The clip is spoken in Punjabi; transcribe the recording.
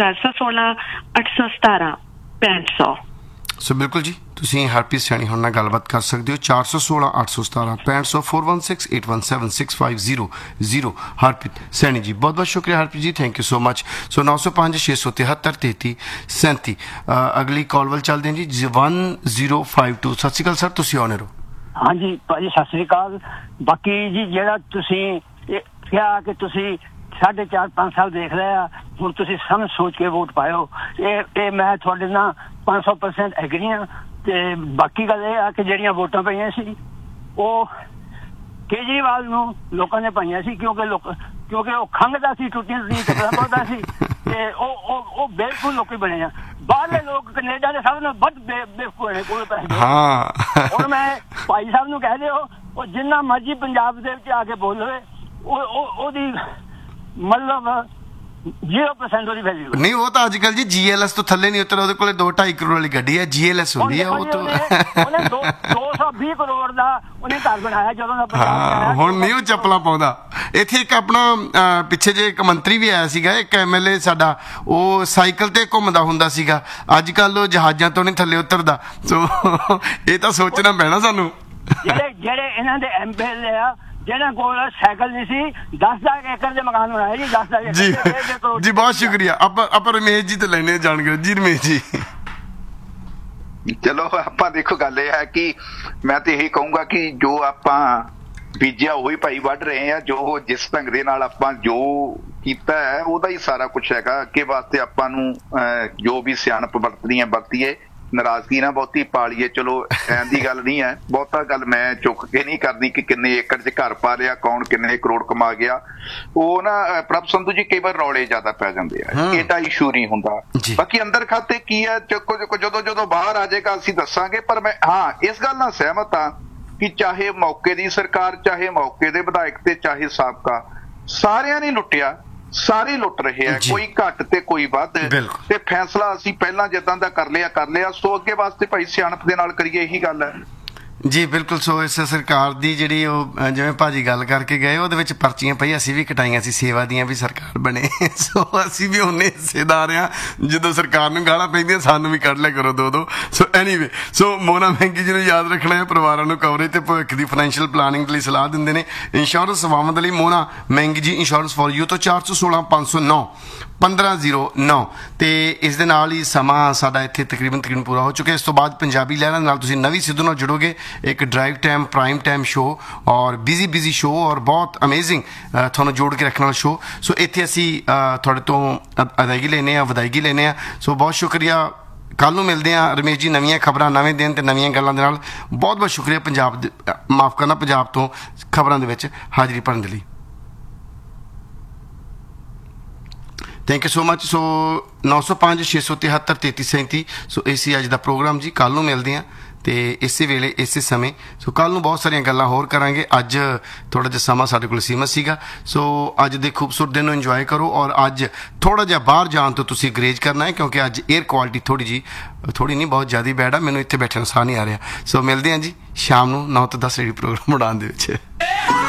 416-817-6500। ਸੋ ਬਿਲਕੁਲ ਜੀ, ਤੁਸੀਂ ਹਰਪ੍ਰੀਤ ਸੈਣੀ ਹੁਣ ਨਾਲ ਗੱਲਬਾਤ ਕਰ ਸਕਦੇ ਹੋ 416-817-6500 416-817-6500 ਹਰਪ੍ਰੀਤ ਸੈਣੀ ਜੀ। ਬਹੁਤ ਬਹੁਤ ਸ਼ੁਕਰੀਆ Harpreet ji, thank you so much. ਸੋ 905-673-3337। ਅਗਲੀ ਕਾਲ ਵੱਲ ਚੱਲਦੇ ਹਾਂ ਜੀ 1052। ਸਤਿ ਸ਼੍ਰੀ ਅਕਾਲ ਸਰ, ਤੁਸੀਂ ਆਨਰ ਹੋ। ਹਾਂਜੀ ਭਾਜੀ ਸਤਿ ਸ੍ਰੀ ਅਕਾਲ। ਬਾਕੀ ਜੀ ਜਿਹੜਾ ਤੁਸੀਂ ਕਿਹਾ ਕਿ ਤੁਸੀਂ 4.5-5 ਸਾਲ ਦੇਖ ਰਹੇ ਆ, ਹੁਣ ਤੁਸੀਂ ਸਮਝ ਸੋਚ ਕੇ ਵੋਟ ਪਾਇਓ। ਇਹ ਮੈਂ ਤੁਹਾਡੇ ਨਾਲ 500% ਐਗਰੀ ਹਾਂ। ਤੇ ਬਾਕੀ ਗੱਲ ਇਹ ਆ ਕਿ ਜਿਹੜੀਆਂ ਵੋਟਾਂ ਪਈਆਂ ਸੀ ਉਹ ਕੇਜਰੀਵਾਲ ਨੂੰ ਲੋਕਾਂ ਨੇ ਪਾਈਆਂ ਸੀ ਕਿਉਂਕਿ ਉਹ ਖੰਘਦਾ ਸੀ, ਟੁੱਟੀਆਂ ਚੱਕਰਾਂ ਪਾਉਂਦਾ ਸੀ ਤੇ ਉਹ ਬਿਲਕੁਲ ਲੋਕੀ ਬਣੇ ਆ। ਬਾਹਰਲੇ ਲੋਕ ਕੈਨੇਡਾ ਦੇ ਸਭ ਨੂੰ ਬਹੁਤ ਬੇਵਕੂਫ ਨੇ ਕੋਲ ਪੈਸੇ। ਹੁਣ ਮੈਂ ਭਾਈ ਸਾਹਿਬ ਨੂੰ ਕਹਿ ਦਿਓ, ਉਹ ਜਿੰਨਾ ਮਰਜ਼ੀ ਪੰਜਾਬ ਦੇ ਵਿੱਚ ਆ ਕੇ ਬੋਲੇ ਉਹਦੀ ਮਤਲਬ 0% ਉਹਦੀ ਵੈਲਿਊ ਨਹੀਂ। ਉਹ ਤਾਂ ਅੱਜ ਕੱਲ ਜੀ GLS ਤੋਂ ਥੱਲੇ ਨਹੀਂ ਉਤਰ, ਉਹਦੇ ਕੋਲੇ 2-2.5 ਕਰੋੜ ਵਾਲੀ ਗੱਡੀ ਹੈ, GLS ਹੁੰਦੀ ਹੈ ਉਹ ਤੋਂ। ਉਹਨੇ 220 ਕਰੋੜ ਦਾ ਉਹਨੇ ਘਰ ਬਣਾਇਆ ਜਦੋਂ ਦਾ। ਹਾਂ, ਹੁਣ ਨਹੀਂ ਉਹ ਚੱਪਲਾਂ ਪਾਉਂਦਾ। ਇੱਥੇ ਇੱਕ ਆਪਣਾ ਪਿੱਛੇ ਜੇ ਇੱਕ ਮੰਤਰੀ ਵੀ ਆਇਆ ਸੀਗਾ, ਇੱਕ MLA ਸਾਡਾ, ਉਹ ਸਾਈਕਲ ਤੇ ਘੁੰਮਦਾ ਹੁੰਦਾ ਸੀਗਾ। ਅੱਜ ਕੱਲ ਉਹ ਜਹਾਜ਼ਾਂ ਤੋਂ ਨਹੀਂ ਥੱਲੇ ਉਤਰਦਾ। ਸੋ ਇਹ ਤਾਂ ਸੋਚਣਾ ਪੈਣਾ ਸਾਨੂੰ। ਜਿਹੜੇ ਇਹਨਾਂ ਦੇ MLA ਆ ਜਿਹਨਾਂ ਕੋਲ ਸਾਈਕਲ ਨਹੀਂ ਸੀ, 10 ਏਕੜ ਦੇ ਮਕਾਨ ਬਣਾਏ ਜੀ। 10 ਏਕੜ ਜੀ ਬਹੁਤ ਸ਼ੁਕਰੀਆ। ਆਪਾਂ ਰਮੇਸ਼ ਜੀ ਤੋਂ ਲੈਣੇ ਜਾਣਕਾਰੀ ਜੀ। ਰਮੇਸ਼ ਜੀ ਚਲੋ ਆਪਾਂ ਦੇਖੋ, ਗੱਲ ਇਹ ਹੈ ਕਿ ਮੈਂ ਤੇ ਇਹੀ ਕਹੂੰਗਾ ਕਿ ਜੋ ਆਪਾਂ ਬੀਜਿਆ ਉਹੀ ਭਾਈ ਵੱਢ ਰਹੇ ਆ। ਜੋ ਜਿਸ ਢੰਗ ਦੇ ਨਾਲ ਆਪਾਂ ਜੋ ਕੀਤਾ ਹੈ ਉਹਦਾ ਹੀ ਸਾਰਾ ਕੁਛ ਹੈਗਾ। ਅੱਗੇ ਵਾਸਤੇ ਆਪਾਂ ਨੂੰ ਜੋ ਵੀ ਸਿਆਣਪ ਵਰਤੀਏ, ਨਾਰਾਜ਼ਗੀ ਨਾ ਬਹੁਤੀ ਪਾਲੀਏ। ਚਲੋ ਐਂ ਦੀ ਗੱਲ ਨਹੀਂ ਹੈ, ਬਹੁਤਾ ਗੱਲ ਮੈਂ ਚੁੱਕ ਕੇ ਨਹੀਂ ਕਰਦੀ ਕਿ ਕਿੰਨੇ ਏਕੜ 'ਚ ਘਰ ਪਾ ਲਿਆ, ਕੌਣ ਕਿੰਨੇ ਕਰੋੜ ਕਮਾ ਗਿਆ। ਉਹ ਨਾ ਪ੍ਰਭ ਸੰਧੂ ਜੀ ਕਈ ਵਾਰ ਰੌਲੇ ਜ਼ਿਆਦਾ ਪੈ ਜਾਂਦੇ ਆ, ਇਹਦਾ ਇਸ਼ੂ ਨਹੀਂ ਹੁੰਦਾ। ਬਾਕੀ ਅੰਦਰ ਖਾਤੇ ਕੀ ਹੈ, ਜਦੋਂ ਬਾਹਰ ਆ ਜਾਏਗਾ ਅਸੀਂ ਦੱਸਾਂਗੇ। ਪਰ ਮੈਂ ਇਸ ਗੱਲ ਨਾਲ ਸਹਿਮਤ ਹਾਂ ਕਿ ਚਾਹੇ ਮੌਕੇ ਦੀ ਸਰਕਾਰ, ਚਾਹੇ ਮੌਕੇ ਦੇ ਵਿਧਾਇਕ ਤੇ ਚਾਹੇ ਸਾਬਕਾ, ਸਾਰਿਆਂ ਨੇ ਲੁੱਟਿਆ, ਸਾਰੇ ਲੁੱਟ ਰਹੇ ਆ, ਕੋਈ ਘੱਟ ਤੇ ਕੋਈ ਵੱਧ। ਤੇ ਫੈਸਲਾ ਅਸੀਂ ਪਹਿਲਾਂ ਜਿੱਦਾਂ ਦਾ ਕਰ ਲਿਆ। ਸੋ ਅੱਗੇ ਵਾਸਤੇ ਭਾਈ ਸਿਆਣਪ ਦੇ ਨਾਲ ਕਰੀਏ, ਇਹੀ ਗੱਲ ਹੈ ਜੀ। ਬਿਲਕੁਲ। ਸੋ ਇਸ ਸਰਕਾਰ ਦੀ ਜਿਹੜੀ ਉਹ ਜਿਵੇਂ ਭਾਜੀ ਗੱਲ ਕਰਕੇ ਗਏ, ਉਹਦੇ ਵਿੱਚ ਪਰਚੀਆਂ ਪਈ, ਅਸੀਂ ਵੀ ਕਟਾਈਆਂ ਸੀ ਸੇਵਾ ਦੀਆਂ ਵੀ ਸਰਕਾਰ ਬਣੇ। ਸੋ ਅਸੀਂ ਵੀ ਉਹਨੇ ਹਿੱਸੇਦਾਰ ਹਾਂ। ਜਦੋਂ ਸਰਕਾਰ ਨੂੰ ਗਾਲਾਂ ਪੈਂਦੀਆਂ ਸਾਨੂੰ ਵੀ ਕੱਢ ਲਿਆ ਕਰੋ 2-2। ਸੋ ਐਨੀਵੇ, ਸੋ ਮੋਨਾ ਮਹਿੰਗੀ ਜੀ ਨੂੰ ਯਾਦ ਰੱਖਣਾ ਹੈ। ਪਰਿਵਾਰਾਂ ਨੂੰ ਕਵਰੇਜ ਤੇ ਭਵਿੱਖ ਦੀ ਫਾਈਨੈਂਸ਼ੀਅਲ ਪਲਾਨਿੰਗ ਲਈ ਸਲਾਹ ਦਿੰਦੇ ਨੇ। ਇੰਸ਼ੋਰੈਂਸ ਸੇਵਾਵਾਂ ਦੇ ਲਈ ਮੋਨਾ ਮਹਿੰਗੀ ਜੀ ਇੰਸ਼ੋਰੈਂਸ ਫॉर ਯੂ ਤੋਂ 416-509-1509। ਤੇ ਇਸ ਦੇ ਨਾਲ ਹੀ ਸਮਾਂ ਸਾਡਾ ਇੱਥੇ ਤਕਰੀਬਨ ਪੂਰਾ ਹੋ ਚੁੱਕਿਆ। ਇਸ ਤੋਂ ਬਾਅਦ ਪੰਜਾਬੀ ਲਹਿਰਾਂ ਨਾਲ ਤੁਸੀਂ ਨਵੀਂ ਸਿੱਧੂ ਨਾਲ ਜੁੜੋਗੇ। ਇੱਕ drive time prime time show ਔਰ ਬਿਜ਼ੀ ਸ਼ੋ ਔਰ ਬਹੁਤ ਅਮੇਜ਼ਿੰਗ ਤੁਹਾਨੂੰ ਜੋੜ ਕੇ ਰੱਖਣ ਵਾਲਾ ਸ਼ੋ। ਸੋ ਇੱਥੇ ਅਸੀਂ ਤੁਹਾਡੇ ਤੋਂ ਅਦਾਇਗੀ ਲੈਂਦੇ ਹਾਂ, ਵਧਾਈਗੀ ਲੈਂਦੇ ਹਾਂ। ਸੋ ਬਹੁਤ ਸ਼ੁਕਰੀਆ। ਕੱਲ੍ਹ ਨੂੰ ਮਿਲਦੇ ਹਾਂ ਰਮੇਸ਼ ਜੀ, ਨਵੀਆਂ ਖਬਰਾਂ, ਨਵੇਂ ਦਿਨ ਤੇ ਨਵੀਆਂ ਗੱਲਾਂ ਦੇ ਨਾਲ। ਬਹੁਤ ਬਹੁਤ ਸ਼ੁਕਰੀਆ ਪੰਜਾਬ ਤੋਂ ਖਬਰਾਂ ਦੇ ਵਿੱਚ ਹਾਜ਼ਰੀ ਭਰਨ ਦੇ ਲਈ। Thank you so much. ਸੋ 905-673-3337। ਸੋ ਇਹ ਸੀ ਅੱਜ ਦਾ ਪ੍ਰੋਗਰਾਮ ਜੀ। ਕੱਲ੍ਹ ਨੂੰ ਮਿਲਦੇ ਹਾਂ ਤੇ ਇਸੇ ਵੇਲੇ ਇਸੇ ਸਮੇਂ। ਸੋ ਕੱਲ੍ਹ ਨੂੰ ਬਹੁਤ ਸਾਰੀਆਂ ਗੱਲਾਂ ਹੋਰ ਕਰਾਂਗੇ। ਅੱਜ ਥੋੜ੍ਹਾ ਜਿਹਾ ਸਮਾਂ ਸਾਡੇ ਕੋਲ ਸੀਮਤ ਸੀਗਾ। ਸੋ ਅੱਜ ਦੇ ਖੂਬਸੂਰਤ ਦਿਨ ਨੂੰ ਇੰਜੋਏ ਕਰੋ। ਔਰ ਅੱਜ ਥੋੜ੍ਹਾ ਜਿਹਾ ਬਾਹਰ ਜਾਣ ਤੋਂ ਤੁਸੀਂ ਗਰੇਜ ਕਰਨਾ ਹੈ ਕਿਉਂਕਿ ਅੱਜ 에ਅਰ ਕੁਆਲਿਟੀ ਥੋੜ੍ਹੀ ਨਹੀਂ ਬਹੁਤ ਜ਼ਿਆਦਾ ਬੈਡ ਆ। ਮੈਨੂੰ ਇੱਥੇ ਬੈਠਣ ਨੂੰ ਸਾਹ ਨਹੀਂ ਆ ਰਿਹਾ। ਸੋ ਮਿਲਦੇ ਹਾਂ ਜੀ ਸ਼ਾਮ ਨੂੰ 9 ਤੋਂ 10 ਰੇਡੀਓ ਪ੍ਰੋਗਰਾਮ ਉਡਾਨ ਦੇ ਵਿੱਚ।